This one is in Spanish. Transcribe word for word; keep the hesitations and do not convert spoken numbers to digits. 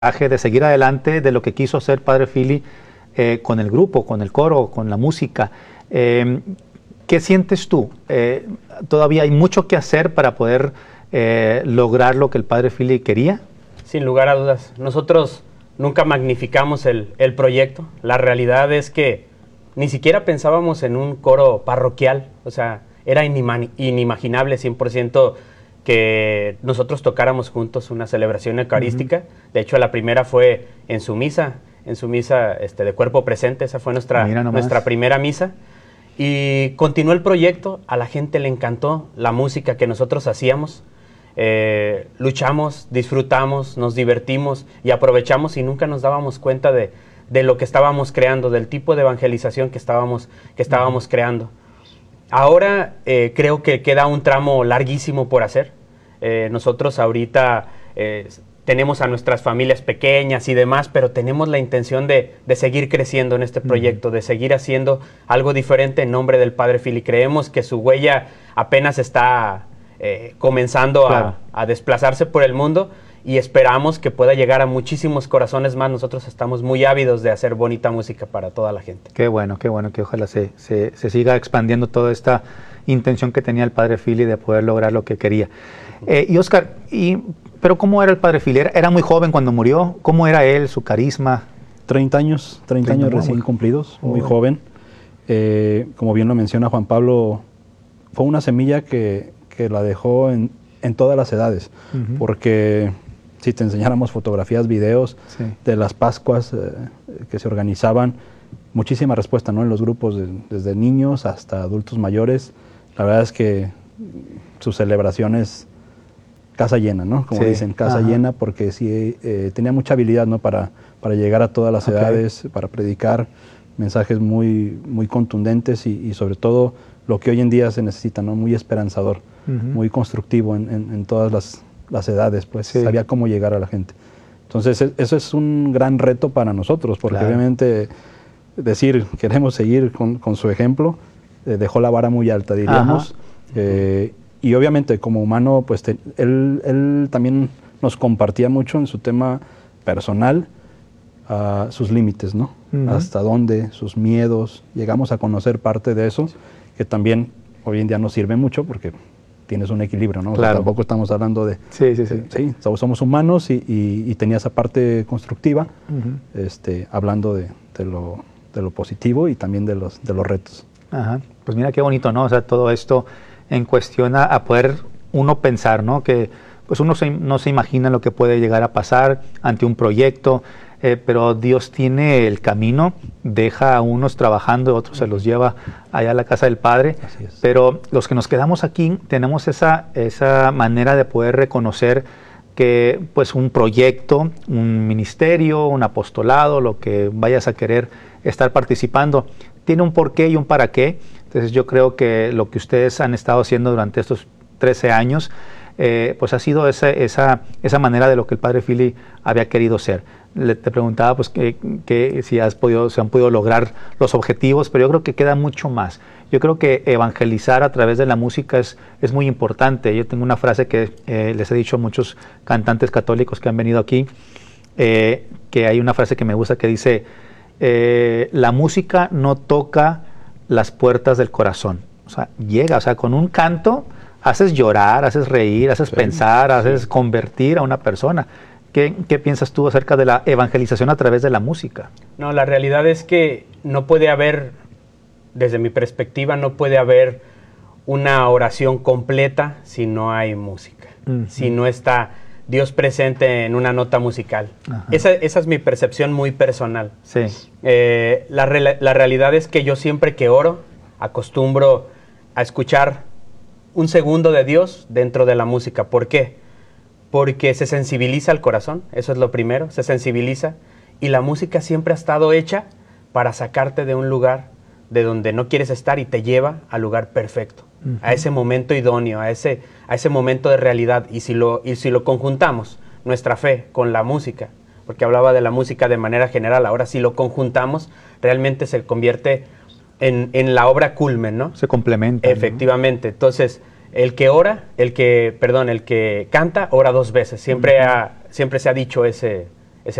de seguir adelante de lo que quiso hacer Padre Fili eh, con el grupo, con el coro, con la música. Eh, ¿Qué sientes tú? Eh, ¿Todavía hay mucho que hacer para poder eh, lograr lo que el Padre Fili quería? Sin lugar a dudas. Nosotros nunca magnificamos el, el proyecto. La realidad es que ni siquiera pensábamos en un coro parroquial. O sea, era inima- inimaginable cien por ciento que nosotros tocáramos juntos una celebración eucarística. Uh-huh. De hecho, la primera fue en su misa, en su misa este, de cuerpo presente. Esa fue nuestra, nuestra primera misa. Y continuó el proyecto, a la gente le encantó la música que nosotros hacíamos. Eh, luchamos, disfrutamos, nos divertimos y aprovechamos y nunca nos dábamos cuenta de, de lo que estábamos creando, del tipo de evangelización que estábamos, que estábamos uh-huh. creando. Ahora eh, creo que queda un tramo larguísimo por hacer. Eh, nosotros ahorita eh, tenemos a nuestras familias pequeñas y demás, pero tenemos la intención de, de seguir creciendo en este proyecto, uh-huh. de seguir haciendo algo diferente en nombre del Padre Fili. Creemos que su huella apenas está eh, comenzando claro. a, a desplazarse por el mundo y esperamos que pueda llegar a muchísimos corazones más. Nosotros estamos muy ávidos de hacer bonita música para toda la gente. Qué bueno, qué bueno, que ojalá se, se, se siga expandiendo toda esta intención que tenía el Padre Fili de poder lograr lo que quería. Eh, y Oscar, y, ¿pero cómo era el Padre Fili? ¿Era, era muy joven cuando murió? ¿Cómo era él, su carisma? treinta años, treinta años recién muy, cumplidos, muy oh. joven. Eh, como bien lo menciona Juan Pablo, fue una semilla que, que la dejó en, en todas las edades, uh-huh. porque si te enseñáramos fotografías, videos sí. de las Pascuas eh, que se organizaban, muchísima respuesta, ¿no? En los grupos, de, desde niños hasta adultos mayores. La verdad es que sus celebraciones, casa llena, ¿no? Como sí. dicen, casa Ajá. llena, porque sí eh, tenía mucha habilidad, ¿no? Para, para llegar a todas las okay. edades, para predicar mensajes muy, muy contundentes y, y sobre todo lo que hoy en día se necesita, ¿no? Muy esperanzador, uh-huh. muy constructivo en, en, en todas las las edades, pues sí. sabía cómo llegar a la gente. Entonces, eso es un gran reto para nosotros, porque claro. obviamente decir, queremos seguir con, con su ejemplo, eh, dejó la vara muy alta, diríamos, eh, y obviamente como humano, pues te, él, él también nos compartía mucho en su tema personal, uh, sus límites, ¿no? Uh-huh. Hasta dónde, sus miedos, llegamos a conocer parte de eso, que también hoy en día nos sirve mucho, porque tienes un equilibrio, ¿no? Claro. O sea, tampoco estamos hablando de... Sí, sí, sí. Sí, somos humanos y, y, y tenía esa parte constructiva, uh-huh. este, hablando de, de, lo, de lo positivo y también de los, de los retos. Ajá. Pues mira qué bonito, ¿no? O sea, todo esto en cuestión a, a poder uno pensar, ¿no? Que pues uno se, no se imagina lo que puede llegar a pasar ante un proyecto, eh, pero Dios tiene el camino, deja a unos trabajando, otros se los lleva allá a la casa del Padre, pero los que nos quedamos aquí tenemos esa, esa manera de poder reconocer que pues un proyecto, un ministerio, un apostolado, lo que vayas a querer estar participando, tiene un porqué y un para qué. Entonces yo creo que lo que ustedes han estado haciendo durante estos trece años, eh, pues ha sido esa, esa, esa manera de lo que el Padre Fili había querido ser. Le, te preguntaba pues que, que si has podido, se han podido lograr los objetivos, pero yo creo que queda mucho más. Yo creo que evangelizar a través de la música es, es muy importante. Yo tengo una frase que eh, les he dicho a muchos cantantes católicos que han venido aquí, eh, que hay una frase que me gusta que dice, eh, la música no toca las puertas del corazón. O sea, llega, o sea, con un canto haces llorar, haces reír, haces sí, pensar, haces sí. convertir a una persona. ¿Qué, ¿Qué piensas tú acerca de la evangelización a través de la música? No, la realidad es que no puede haber, desde mi perspectiva, no puede haber una oración completa si no hay música, uh-huh. si no está Dios presente en una nota musical. Esa, esa es mi percepción muy personal. Sí. Eh, la, la realidad es que yo siempre que oro acostumbro a escuchar un segundo de Dios dentro de la música. ¿Por qué? Porque se sensibiliza el corazón, eso es lo primero, se sensibiliza, y la música siempre ha estado hecha para sacarte de un lugar de donde no quieres estar y te lleva al lugar perfecto, uh-huh. a ese momento idóneo, a ese, a ese momento de realidad. Y si, lo, y si lo conjuntamos, nuestra fe con la música, porque hablaba de la música de manera general, ahora si lo conjuntamos, realmente se convierte en, en la obra culmen, ¿no? Se complementa. Efectivamente, ¿no? Entonces... El que ora, el que, perdón, el que canta, ora dos veces. Siempre, uh-huh. ha, siempre se ha dicho ese,